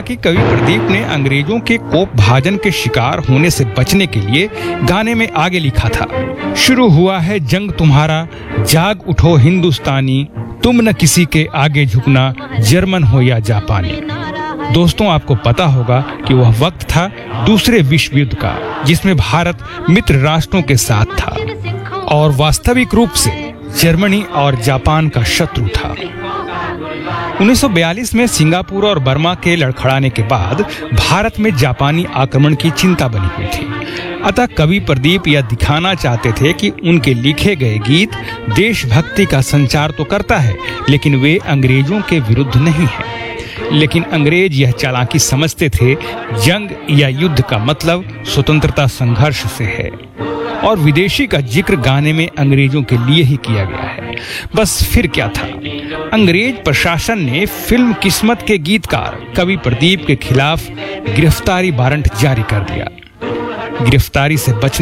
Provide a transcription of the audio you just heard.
हालांकि कवि प्रदीप ने अंग्रेजों के कोप भाजन के शिकार होने से बचने के लिए गाने में आगे लिखा था, शुरू हुआ है जंग तुम्हारा, जाग उठो हिंदुस्तानी, तुम न किसी के आगे झुकना, जर्मन हो या जापानी। दोस्तों, आपको पता होगा कि वह वक्त था दूसरे विश्व युद्ध का, जिसमें भारत मित्र राष्ट्रों के साथ था और वास्तविक रूप से जर्मनी और जापान का शत्रु था। 1942 में सिंगापुर और बर्मा के लड़खड़ाने के बाद भारत में जापानी आक्रमण की चिंता बनी हुई थी। अतः कवि प्रदीप यह दिखाना चाहते थे कि उनके लिखे गए गीत देशभक्ति का संचार तो करता है, लेकिन वे अंग्रेजों के विरुद्ध नहीं है। लेकिन अंग्रेज यह चालाकी समझते थे, जंग या युद्ध का मतलब स्वतंत्रता संघर्ष से है और विदेशी का जिक्र गाने में अंग्रेजों के लिए ही किया गया है। बस फिर क्या था, अंग्रेज प्रशासन ने फिल्म किस्मत के गीतकार कवि प्रदीप के खिलाफ गिरफ्तारी वारंट जारी कर दिया। गिरफ्तारी से बचने